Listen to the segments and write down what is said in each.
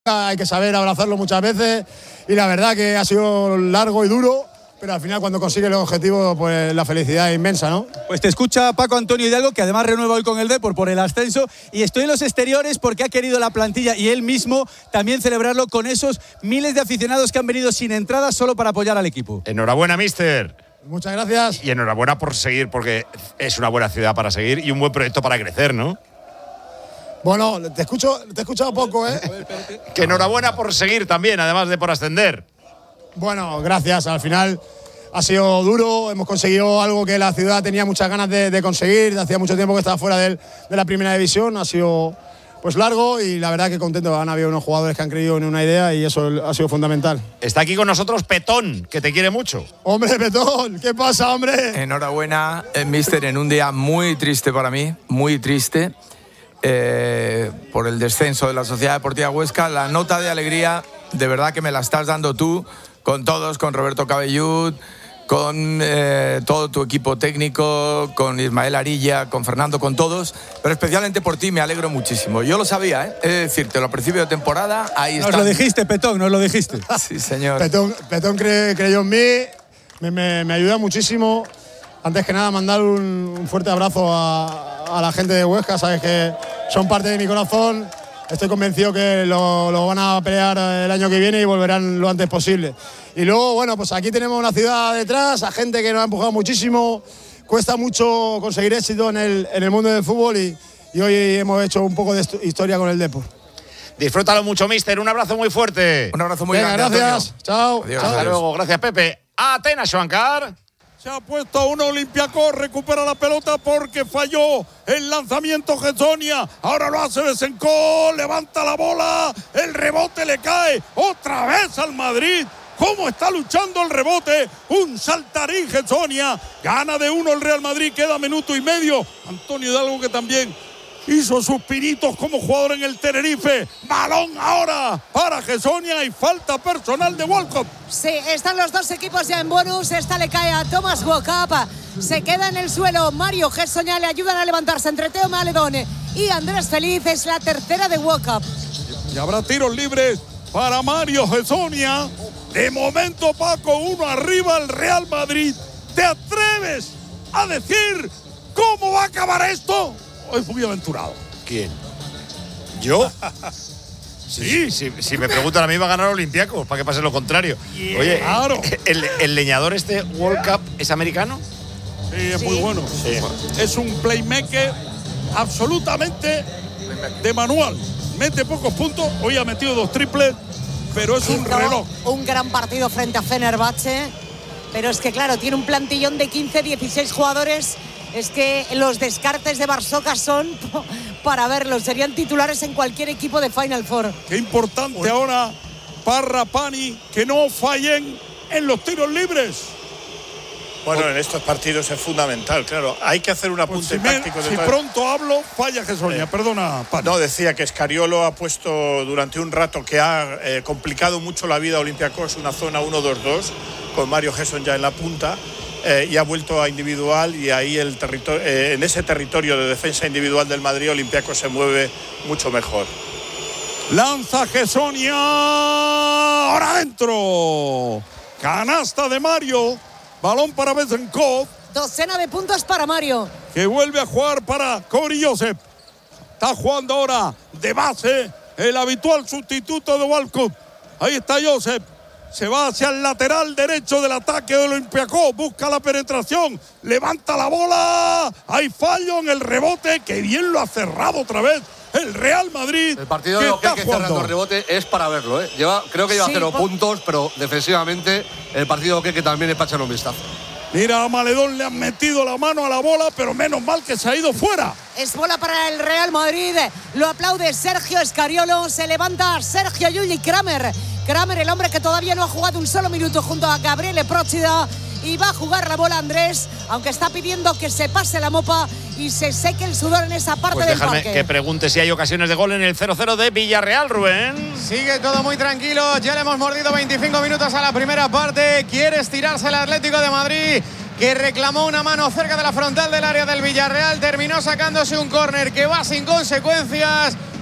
hay que saber abrazarlo muchas veces y la verdad que ha sido largo y duro, pero al final cuando consigue el objetivo, pues la felicidad es inmensa, ¿no? Pues te escucha Paco Antonio Hidalgo, que además renueva hoy con el Depor por el ascenso, y estoy en los exteriores porque ha querido la plantilla y él mismo también celebrarlo con esos miles de aficionados que han venido sin entradas solo para apoyar al equipo. Enhorabuena, míster. Muchas gracias. Y enhorabuena por seguir, porque es una buena ciudad para seguir y un buen proyecto para crecer, ¿no? Bueno, te he escuchado poco, ¿eh? Que enhorabuena por seguir también, además de por ascender. Bueno, gracias. Al final ha sido duro, hemos conseguido algo que la ciudad tenía muchas ganas de conseguir. Hacía mucho tiempo que estaba fuera de la primera división, ha sido pues largo y la verdad que contento. Han habido unos jugadores que han creído en una idea y eso ha sido fundamental. Está aquí con nosotros Petón, que te quiere mucho. Hombre, Petón, ¿qué pasa, hombre? Enhorabuena, míster, en un día muy triste para mí, muy triste. Por el descenso de la Sociedad Deportiva Huesca, la nota de alegría de verdad que me la estás dando tú, con todos, con Roberto Cabellud, con todo tu equipo técnico, con Ismael Arilla, con Fernando, con todos, pero especialmente por ti me alegro muchísimo. Yo lo sabía, he de decírtelo, a principio de temporada, ahí está. Nos lo dijiste, Petón, nos lo dijiste. Sí, señor. Petón creyó en mí, me ayuda muchísimo. Antes que nada, mandar un fuerte abrazo a la gente de Huesca, sabes que son parte de mi corazón. Estoy convencido que lo van a pelear el año que viene y volverán lo antes posible. Y luego, bueno, pues aquí tenemos una ciudad detrás, a gente que nos ha empujado muchísimo. Cuesta mucho conseguir éxito en el mundo del fútbol y hoy hemos hecho un poco de historia con el Depor. Disfrútalo mucho, míster. Un abrazo muy fuerte. Un abrazo muy grande, gracias. Antonio. Chao. Adiós. Hasta luego. Gracias, Pepe. Atenas, Joancar. Se ha puesto a un Olympiacos, recupera la pelota porque falló el lanzamiento Getsonia. Ahora lo hace Besenkov, levanta la bola, el rebote le cae otra vez al Madrid. ¿Cómo está luchando el rebote? Un saltarín Getsonia. Gana de 1 el Real Madrid, queda minuto y medio. Antonio Hidalgo, que también hizo sus pinitos como jugador en el Tenerife. Balón ahora para Getsonia y falta personal de World Cup. Sí, están los dos equipos ya en bonus. Esta le cae a Thomas Walkup. Se queda en el suelo Mario Getsonia. Le ayudan a levantarse entre Teo Maledón y Andrés Feliz. Es la tercera de Walkup. Y habrá tiros libres para Mario Getsonia. De momento, Paco, 1 arriba el Real Madrid. ¿Te atreves a decir cómo va a acabar esto? Es muy aventurado. ¿Quién? ¿Yo? Sí. Si me preguntan a mí, va a ganar Olympiacos, para que pase lo contrario. Oye, claro. ¿el leñador este World Cup es americano? Sí, es muy bueno. Sí. Es un playmaker absolutamente de manual. Mete pocos puntos. Hoy ha metido 2 triples, pero es un reloj. Un gran partido frente a Fenerbahce. Pero es que, claro, tiene un plantillón de 15, 16 jugadores. Es que los descartes de Barsoca son para verlos. Serían titulares en cualquier equipo de Final Four. Qué importante ahora, Parra, Pani, que no fallen en los tiros libres. Bueno, en estos partidos es fundamental, claro. Hay que hacer un apunte táctico. Si pronto hablo, falla Getsonia. Perdona, Pani. No, decía que Scariolo ha puesto durante un rato que ha complicado mucho la vida a Olympiacos, una zona 1-2-2, con Mario Getson ya en la punta. Y ha vuelto a individual y ahí en ese territorio de defensa individual del Madrid, Olympiacos se mueve mucho mejor. Lanza Getsonia, ahora adentro. Canasta de Mario, balón para Besenkov. Docena de puntos para Mario. Que vuelve a jugar para Corey Joseph. Está jugando ahora de base el habitual sustituto de Walkup. Ahí está Joseph. Se va hacia el lateral derecho del ataque de Olympiacos. Busca la penetración. Levanta la bola. Hay fallo en el rebote. Que bien lo ha cerrado otra vez el Real Madrid. El partido de Oqueque cerrando el rebote es para verlo, ¿eh? Creo que lleva 0 puntos, pero defensivamente el partido de Oqueque también es para echarle un vistazo. Mira, a Maledón le han metido la mano a la bola, pero menos mal que se ha ido fuera. Es bola para el Real Madrid. Lo aplaude Sergio Scariolo. Se levanta Sergio Llull y Kramer. Kramer, el hombre que todavía no ha jugado un solo minuto junto a Gabriele Procida. Y va a jugar la bola Andrés, aunque está pidiendo que se pase la mopa y se seque el sudor en esa parte del parque. Déjame que pregunte si hay ocasiones de gol en el 0-0 de Villarreal, Rubén. Sigue todo muy tranquilo, ya le hemos mordido 25 minutos a la primera parte. Quiere estirarse el Atlético de Madrid, que reclamó una mano cerca de la frontal del área del Villarreal. Terminó sacándose un córner que va sin consecuencias.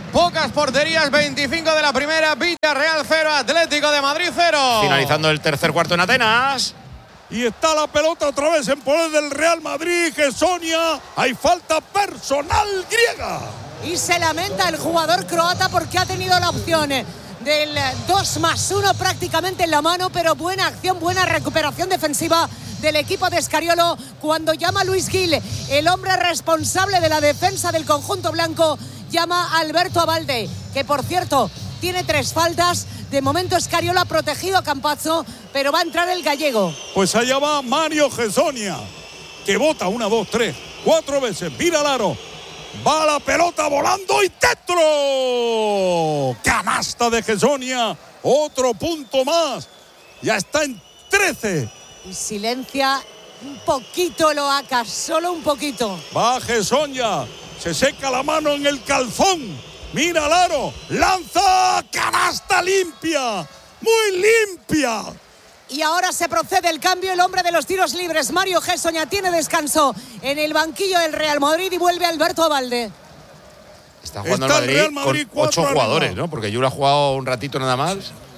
Pocas porterías, 25 de la primera, Villarreal 0, Atlético de Madrid 0. Finalizando el tercer cuarto en Atenas. Y está la pelota otra vez en poder del Real Madrid. Gessonia, hay falta personal griega. Y se lamenta el jugador croata porque ha tenido la opción del 2+1 prácticamente en la mano, pero buena acción, buena recuperación defensiva del equipo de Escariolo cuando llama a Luis Gil, el hombre responsable de la defensa del conjunto blanco, llama a Alberto Abalde, que por cierto tiene 3 faltas. De momento Escariolo ha protegido a Campazzo, pero va a entrar el gallego. Pues allá va Mario Gessonia, que bota 1, 2, 3, 4 veces, mira al aro. Va la pelota volando y dentro. Canasta de Gessonia, otro punto más. Ya está en 13. Y silencia un poquito Loaca, solo un poquito. Va Gessonia, se seca la mano en el calzón. Mira al aro, lanza, canasta limpia, muy limpia. Y ahora se procede el cambio, el hombre de los tiros libres, Mario Gessonia, tiene descanso en el banquillo del Real Madrid y vuelve Alberto Abalde. Está jugando el Madrid con 8 jugadores, ¿no? Porque Yul ha jugado un ratito nada más.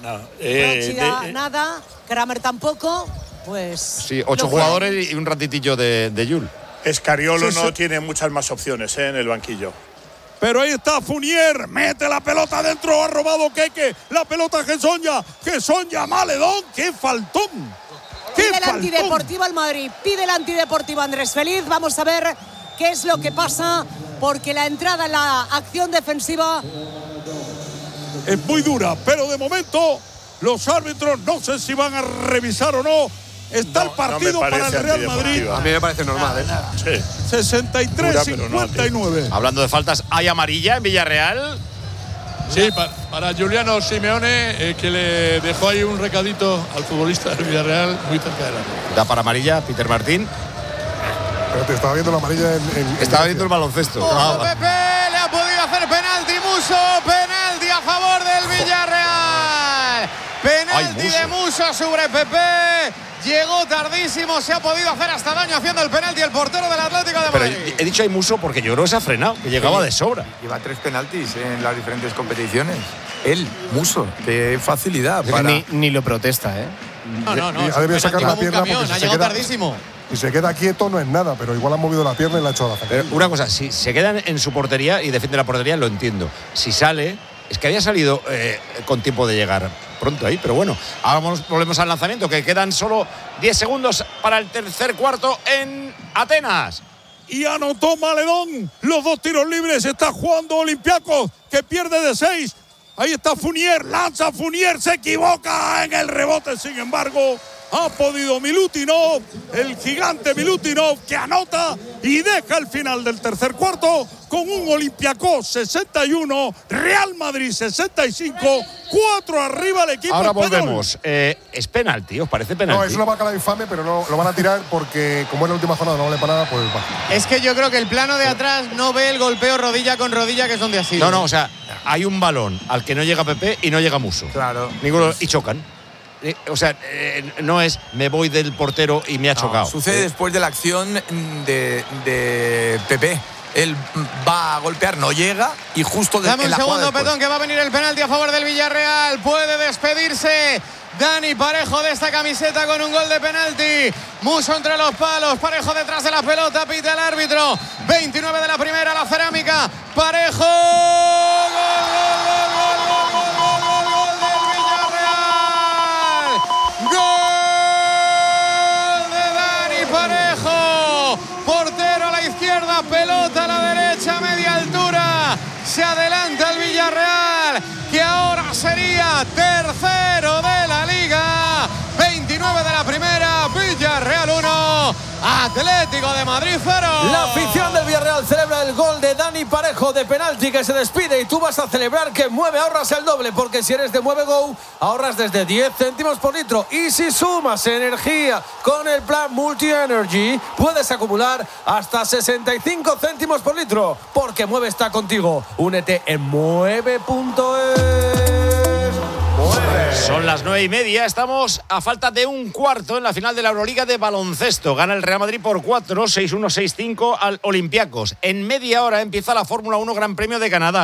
Nada, Kramer tampoco, pues... Sí, 8 jugadores y un ratitillo de Yul. Escariolo no tiene muchas más opciones en el banquillo. Pero ahí está Fournier, mete la pelota adentro, ha robado Keke, la pelota Gessonia, Maledón, qué faltón. Pide el antideportivo al Madrid, pide el antideportivo Andrés Feliz, vamos a ver qué es lo que pasa, porque la entrada en la acción defensiva es muy dura, pero de momento los árbitros no sé si van a revisar o no. Está el partido para el Real Madrid. A mí me parece normal, Sí. 63-59. Hablando de faltas, ¿hay amarilla en Villarreal? Sí, para Giuliano Simeone, que le dejó ahí un recadito al futbolista del Villarreal muy cerca de la. Da para amarilla, Peter Martín. Pero te estaba viendo la amarilla estaba viendo el baloncesto. Pepe, le ha podido hacer penalti Musso, penalti a favor del Villarreal. Penalti de Musso sobre Pepe. Llegó tardísimo, se ha podido hacer hasta daño haciendo el penalti el portero del Atlético de Madrid. Pero he dicho hay Musso porque yo creo que se ha frenado, que llegaba de sobra. Lleva 3 penaltis en las diferentes competiciones. Él, Musso, qué facilidad. Ni lo protesta, ¿eh? No. Ha debido sacar la pierna camión, porque ha llegado tardísimo. Si se queda quieto no es nada, pero igual ha movido la pierna y la ha hecho a la Pero una cosa, si se quedan en su portería y defiende la portería, lo entiendo. Si sale, es que había salido con tiempo de llegar pronto ahí, pero bueno, ahora volvemos al lanzamiento, que quedan solo 10 segundos para el tercer cuarto en Atenas. Y anotó Maledón los 2 tiros libres. Está jugando Olympiacos, que pierde de 6. Ahí está Fournier, lanza Fournier, se equivoca en el rebote. Sin embargo, ha podido Milutinov, el gigante Milutinov, que anota y deja el final del tercer cuarto con un Olympiacos 61, Real Madrid 65, 4 arriba el equipo Ahora español. volvemos. ¿Es penalti? ¿Os parece penalti? No, es una bacala infame, pero no lo van a tirar porque como es la última jornada no vale para nada, pues va. Es que yo creo que el plano de atrás no ve el golpeo rodilla con rodilla, que es donde ha sido. No, o sea, hay un balón al que no llega Pepe y no llega Musso. Claro. Ninguno, y chocan. O sea, no es me voy del portero y me ha chocado. Sucede después de la acción de Pepe. Él va a golpear, no llega y justo Dame en un la segundo, jugada Petón, que va a venir el penalti a favor del Villarreal. Puede despedirse Dani Parejo de esta camiseta con un gol de penalti. Musso entre los palos, Parejo detrás de la pelota, pita el árbitro. 29 de la primera, la cerámica. Parejo. Pelota a la derecha, media altura. Se adelanta el Villarreal, que ahora sería tercero de la Liga. 29 de la primera, Villarreal 1, Atlético de Madrid 0. La afición del Villarreal celebra el gol de Dani Parejo de penalti, que se despide, y tú vas a celebrar que Mueve ahorras el doble, porque si eres de Mueve Go ahorras desde 10 céntimos por litro, y si sumas energía con el plan Multi Energy puedes acumular hasta 65 céntimos por litro, porque Mueve está contigo. Únete en mueve.es. Son las 9:30, estamos a falta de un cuarto en la final de la Euroliga de baloncesto. Gana el Real Madrid por 4, 6-1, 6-5 al Olympiacos. En media hora empieza la Fórmula 1 Gran Premio de Canadá.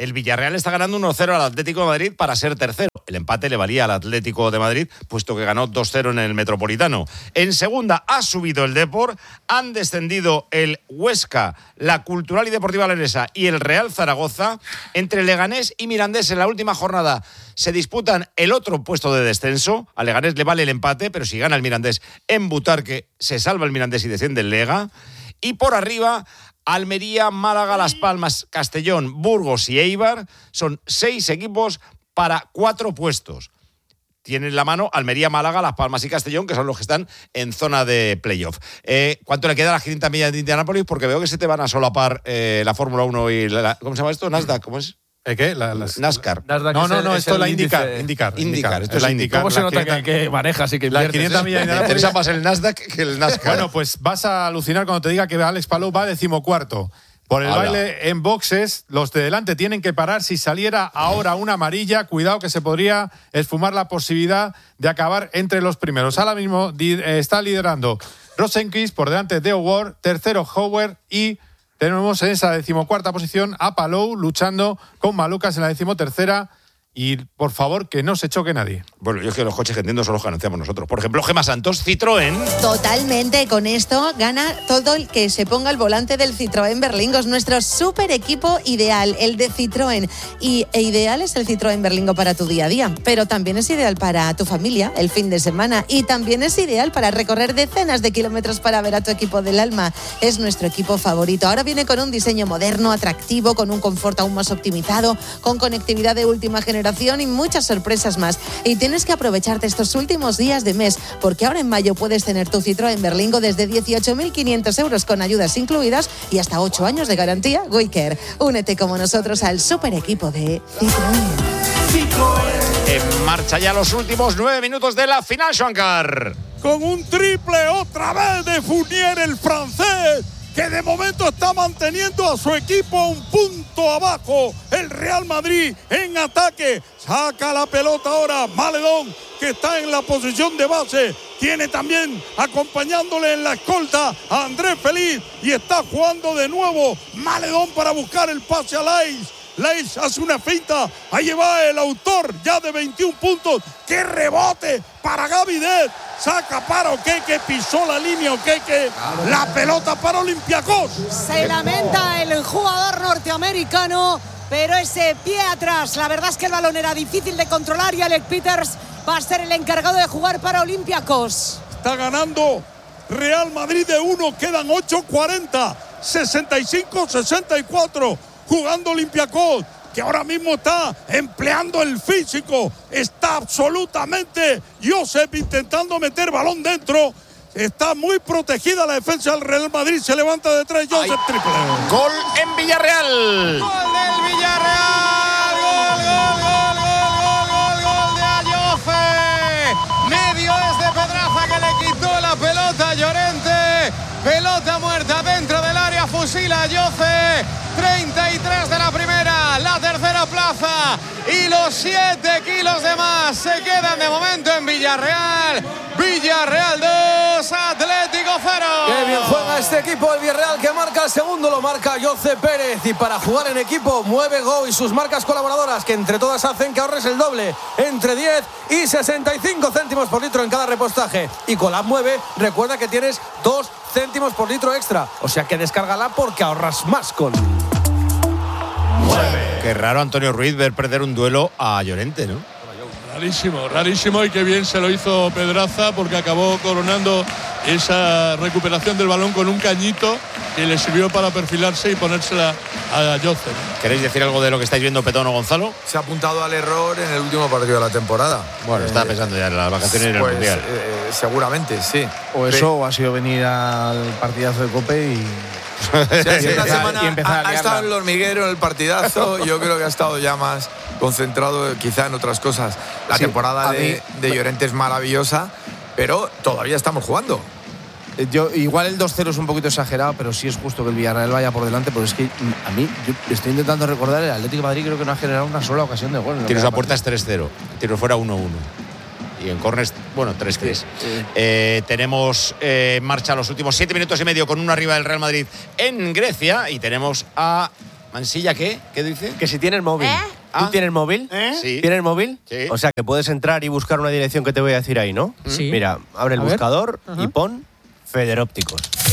El Villarreal está ganando 1-0 al Atlético de Madrid para ser tercero. El empate le valía al Atlético de Madrid, puesto que ganó 2-0 en el Metropolitano. En segunda ha subido el Depor, han descendido el Huesca, la Cultural y Deportiva Leonesa y el Real Zaragoza. Entre Leganés y Mirandés en la última jornada se disputan el otro puesto de descenso. A Leganés le vale el empate, pero si gana el Mirandés en Butarque, se salva el Mirandés y desciende el Lega. Y por arriba, Almería, Málaga, Las Palmas, Castellón, Burgos y Eibar. Son 6 equipos para 4 puestos. Tienen la mano Almería, Málaga, Las Palmas y Castellón, que son los que están en zona de playoff. ¿Cuánto le queda a las 500 millas de Indianápolis? Porque veo que se te van a solapar la Fórmula 1 y ¿cómo se llama esto? Nasdaq, ¿cómo es? ¿Qué? NASCAR. No, esto es la IndyCar. Esto es la IndyCar. ¿Cómo se nota que manejas y que inviertes? Las 500 millas de Me interesa más el Nasdaq que el NASCAR. Bueno, pues vas a alucinar cuando te diga que Alex Palou va 14º. Por el baile en boxes, los de delante tienen que parar. Si saliera ahora una amarilla, cuidado que se podría esfumar la posibilidad de acabar entre los primeros. Ahora mismo está liderando Rosenquist, por delante de O'Ward, tercero Howard y tenemos en esa 14ª posición a Palou luchando con Malucas en la 13ª. Y, por favor, que no se choque nadie. Bueno, yo es que los coches que entiendo son los que anunciamos nosotros. Por ejemplo, Gemma Santos, Citroën. Totalmente, con esto gana todo el que se ponga al volante del Citroën Berlingo. Es nuestro súper equipo ideal, el de Citroën. E ideal es el Citroën Berlingo para tu día a día, pero también es ideal para tu familia, el fin de semana. Y también es ideal para recorrer decenas de kilómetros para ver a tu equipo del alma. Es nuestro equipo favorito. Ahora viene con un diseño moderno, atractivo, con un confort aún más optimizado, con conectividad de última generación y muchas sorpresas más. Y tienes que aprovecharte estos últimos días de mes, porque ahora en mayo puedes tener tu Citroën Berlingo desde 18.500 euros con ayudas incluidas y hasta 8 años de garantía WeCare. Únete como nosotros al super equipo de Citroën. En marcha ya los últimos 9 minutos de la final, Schwankar. Con un triple otra vez de Fournier, el francés, que de momento está manteniendo a su equipo un punto abajo. El Real Madrid en ataque. Saca la pelota ahora Maledón, que está en la posición de base. Tiene también acompañándole en la escolta a Andrés Feliz. Y está jugando de nuevo Maledón para buscar el pase a Lais. Lais hace una finta. Ahí va el autor ya de 21 puntos. ¡Qué rebote para Gavidet! Saca para Oqueque, pisó la línea Oqueque. La pelota para Olympiacos. Se lamenta el jugador norteamericano, pero ese pie atrás. La verdad es que el balón era difícil de controlar y Alec Peters va a ser el encargado de jugar para Olympiacos. Está ganando Real Madrid de 1. Quedan 8:40. 65-64. Jugando Olympiacos, que ahora mismo está empleando el físico. Está absolutamente Josep intentando meter balón dentro. Está muy protegida la defensa del Real Madrid. Se levanta de 3, Josep, triple. Gol en Villarreal. Gol del Villarreal. Gol de Ayoce. Medio es de Pedraza, que le quitó la pelota a Llorente. Pelota muerta dentro del área. Fusila Ayoce. 33 de la primera, la tercera plaza y los 7 kilos de más se quedan de momento en Villarreal. Villarreal 2, Atlético 0. Qué bien juega este equipo, el Villarreal, que marca el segundo, lo marca José Pérez. Y para jugar en equipo mueve Go y sus marcas colaboradoras, que entre todas hacen que ahorres el doble, entre 10 y 65 céntimos por litro en cada repostaje. Y con la app Mueve, recuerda que tienes 2 céntimos por litro extra. O sea que descárgala porque ahorras más con Mueve. Qué raro, Antonio Ruiz, ver perder un duelo a Llorente, ¿no? Rarísimo, y qué bien se lo hizo Pedraza, porque acabó coronando esa recuperación del balón con un cañito que le sirvió para perfilarse y ponérsela a Josep. ¿Queréis decir algo de lo que estáis viendo, Petón o Gonzalo? Se ha apuntado al error en el último partido de la temporada. Bueno, estaba pensando ya en las vacaciones y en el Mundial. Seguramente, sí. O eso, o ha sido venir al partidazo de COPE y... Esta semana ha estado en el hormiguero, en el partidazo. Yo creo que ha estado ya más concentrado quizá en otras cosas. La temporada de Llorente es maravillosa, pero todavía estamos jugando. Igual el 2-0 es un poquito exagerado, pero sí es justo que el Villarreal vaya por delante, porque es que a mí, yo estoy intentando recordar, el Atlético de Madrid creo que no ha generado una sola ocasión de gol. Tiro a puerta es 3-0, tiro fuera 1-1. Y en córners, bueno, 3-3. Tenemos en marcha los últimos 7 minutos y medio con uno arriba del Real Madrid en Grecia. Y tenemos a ¿Mansilla qué? ¿Qué dice? Que si tienes móvil. ¿Tú tienes móvil? Sí. ¿Tienes móvil? Sí. O sea, que puedes entrar y buscar una dirección que te voy a decir ahí, ¿no? Sí. Mira, abre el A ver. buscador Ajá. y pon Federópticos.